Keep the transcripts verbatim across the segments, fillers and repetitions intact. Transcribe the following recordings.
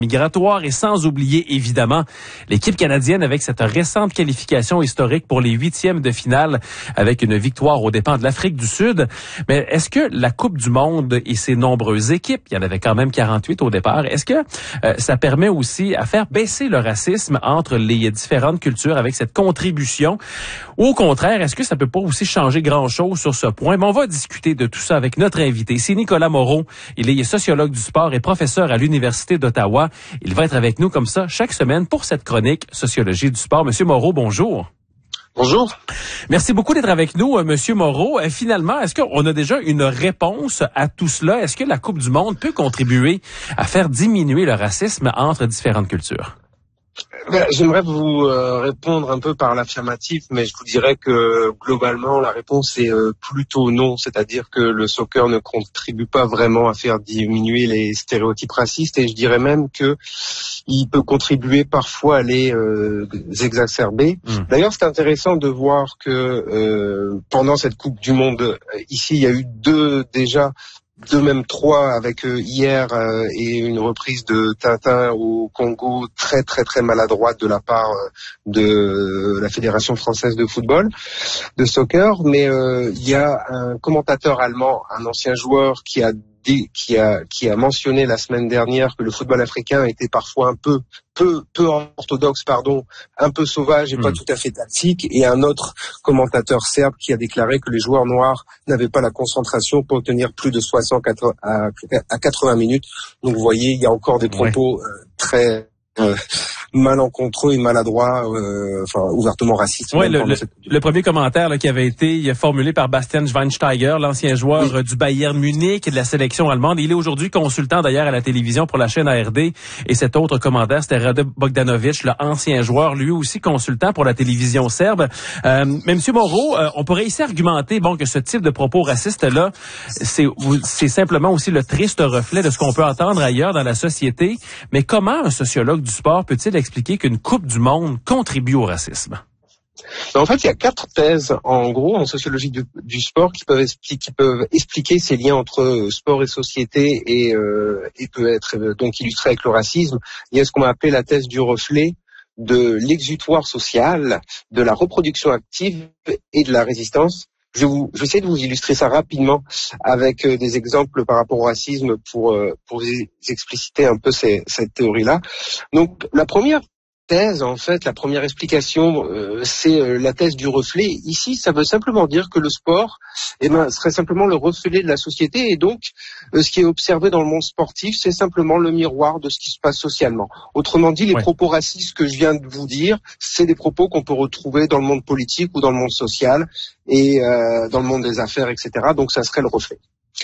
migratoire et sans oublier évidemment l'équipe canadienne avec cette récente qualification historique pour les huitièmes de finale avec une victoire aux dépens de l'Afrique du Sud. Mais est-ce que la Coupe du Monde et ses nombreuses équipes, il y en avait quand même quarante-huit au départ, est-ce que euh, ça permet aussi à faire baisser le racisme entre les différentes cultures avec cette contribution? Ou au contraire, est-ce que ça peut pas aussi changer grand-chose sur ce point? Mais on va discuter de tout ça avec notre invité. C'est Nicolas Moreau. Il est sociologue du sport et professeur à l'Université d'Ottawa. Il va être avec nous comme ça chaque semaine pour cette chronique Sociologie du sport. Monsieur Moreau, bonjour. Bonjour. Merci beaucoup d'être avec nous, euh, Monsieur Moreau. Euh, finalement, est-ce qu'on a déjà une réponse à tout cela? Est-ce que la Coupe du Monde peut contribuer à faire diminuer le racisme entre différentes cultures? Ben, j'aimerais vous euh, répondre un peu par l'affirmatif, mais je vous dirais que globalement la réponse est euh, plutôt non, c'est-à-dire que le soccer ne contribue pas vraiment à faire diminuer les stéréotypes racistes, et je dirais même que il peut contribuer parfois à les euh, exacerber. Mmh. D'ailleurs, c'est intéressant de voir que euh, pendant cette Coupe du Monde, ici, il y a eu deux déjà. Deux, même trois, avec euh, hier euh, et une reprise de Tintin au Congo très très très maladroite de la part euh, de la Fédération française de football, de soccer. Mais euh, il y a un commentateur allemand, un ancien joueur, qui a dit, qui a qui a mentionné la semaine dernière que le football africain était parfois un peu peu peu orthodoxe, pardon, un peu sauvage et mmh. pas tout à fait tactique, et un autre commentateur serbe qui a déclaré que les joueurs noirs n'avaient pas la concentration pour tenir plus de soixante à quatre-vingts minutes. Donc vous voyez, il y a encore des propos ouais. euh, très euh, malencontreux et maladroits, euh, enfin ouvertement racistes. Ouais, le, le, le premier commentaire là, qui avait été formulé par Bastian Schweinsteiger, l'ancien joueur oui. du Bayern Munich et de la sélection allemande. Il est aujourd'hui consultant d'ailleurs à la télévision pour la chaîne A R D. Et cet autre commentaire, c'était Rade Bogdanovic, l'ancien joueur, lui aussi consultant pour la télévision serbe. Euh, mais Monsieur Moreau, euh, on pourrait ici argumenter bon que ce type de propos racistes-là, c'est, c'est simplement aussi le triste reflet de ce qu'on peut entendre ailleurs dans la société. Mais comment un sociologue du sport peut-il expliquer qu'une Coupe du Monde contribue au racisme? En fait, il y a quatre thèses, en gros, en sociologie du, du sport qui peuvent, expliquer, qui peuvent expliquer ces liens entre sport et société et, euh, et peut être donc illustré avec le racisme. Il y a ce qu'on va appeler la thèse du reflet, de l'exutoire social, de la reproduction active et de la résistance. Je, vous, je vais essayer de vous illustrer ça rapidement avec euh, des exemples par rapport au racisme pour, euh, pour vous expliciter un peu ces, cette théorie-là. Donc, la première thèse, en fait, la première explication, euh, c'est euh, la thèse du reflet. Ici, ça veut simplement dire que le sport eh ben, serait simplement le reflet de la société, et donc, euh, ce qui est observé dans le monde sportif, c'est simplement le miroir de ce qui se passe socialement. Autrement dit, les ouais. propos racistes que je viens de vous dire, c'est des propos qu'on peut retrouver dans le monde politique ou dans le monde social et euh, dans le monde des affaires, et cetera. Donc, ça serait le reflet.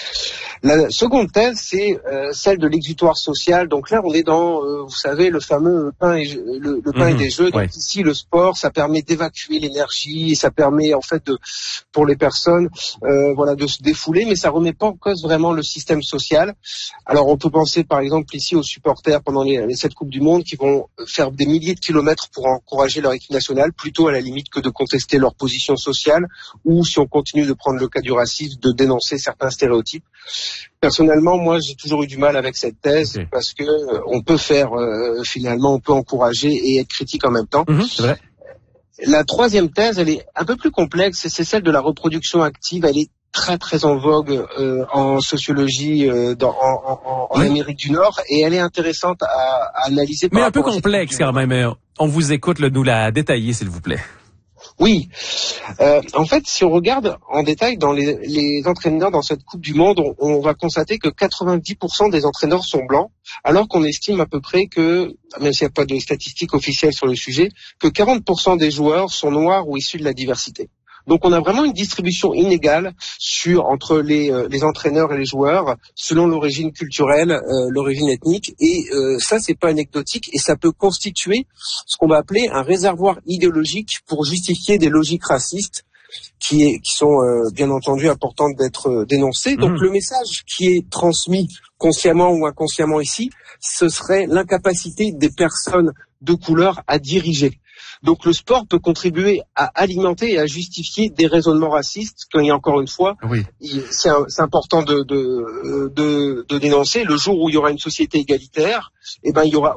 La seconde thèse, c'est euh, celle de l'exutoire social. Donc là, on est dans, euh, vous savez, le fameux pain et le, le pain mmh, et des jeux. Donc ouais. ici, le sport, ça permet d'évacuer l'énergie, et ça permet en fait de, pour les personnes, euh, voilà, de se défouler, mais ça remet pas en cause vraiment le système social. Alors, on peut penser, par exemple, ici aux supporters pendant les, les sept coupes du monde qui vont faire des milliers de kilomètres pour encourager leur équipe nationale, plutôt à la limite que de contester leur position sociale, ou si on continue de prendre le cas du racisme, de dénoncer certains stéréotypes. Personnellement, moi, j'ai toujours eu du mal avec cette thèse okay. parce que euh, on peut faire, euh, finalement, on peut encourager et être critique en même temps. Mmh, c'est vrai. La troisième thèse, elle est un peu plus complexe, et c'est celle de la reproduction active. Elle est très très en vogue euh, en sociologie euh, dans, en, en, en oui. Amérique du Nord, et elle est intéressante à, à analyser. Mais un peu complexe quand même. On vous écoute, là, nous la détailler, s'il vous plaît. Oui. Euh, en fait, si on regarde en détail dans les, les entraîneurs dans cette Coupe du Monde, on, on va constater que quatre-vingt-dix pour cent des entraîneurs sont blancs, alors qu'on estime à peu près que, même s'il n'y a pas de statistiques officielles sur le sujet, que quarante pour cent des joueurs sont noirs ou issus de la diversité. Donc on a vraiment une distribution inégale sur entre les, euh, les entraîneurs et les joueurs selon l'origine culturelle, euh, l'origine ethnique, et euh, ça c'est pas anecdotique, et ça peut constituer ce qu'on va appeler un réservoir idéologique pour justifier des logiques racistes qui est qui sont euh, bien entendu importantes d'être euh, dénoncées. Donc Mmh. le message qui est transmis consciemment ou inconsciemment ici, ce serait l'incapacité des personnes de couleur à diriger. Donc le sport peut contribuer à alimenter et à justifier des raisonnements racistes, quand il y a encore une fois, Oui. c'est, un, c'est important de, de, de, de dénoncer. Le jour où il y aura une société égalitaire, eh ben il y aura